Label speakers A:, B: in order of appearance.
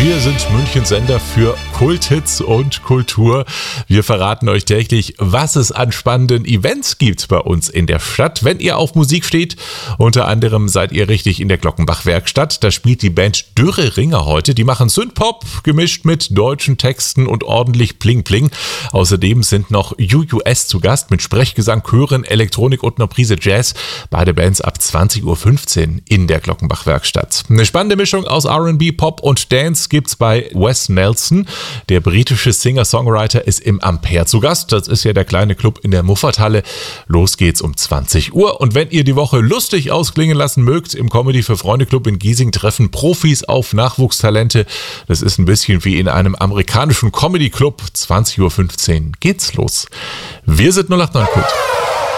A: Wir sind Münchens Sender für Kulthits und Kultur. Wir verraten euch täglich, was es an spannenden Events gibt bei uns in der Stadt. Wenn ihr auf Musik steht, unter anderem seid ihr richtig in der Glockenbach-Werkstatt. Da spielt die Band Dürre Ringer heute. Die machen Synthpop, gemischt mit deutschen Texten und ordentlich Pling-Pling. Außerdem sind noch UUS zu Gast mit Sprechgesang, Chören, Elektronik und einer Prise Jazz. Beide Bands ab 20.15 Uhr in der Glockenbach-Werkstatt. Eine spannende Mischung aus R&B, Pop und Dance gibt's bei Wes Nelson. Der britische Singer-Songwriter ist im Ampere zu Gast. Das ist ja der kleine Club in der Muffathalle. Los geht's um 20 Uhr. Und wenn ihr die Woche lustig ausklingen lassen mögt, im Comedy für Freunde Club in Giesing treffen Profis auf Nachwuchstalente. Das ist ein bisschen wie in einem amerikanischen Comedy-Club. 20.15 Uhr geht's los. Wir sind 089 Kult.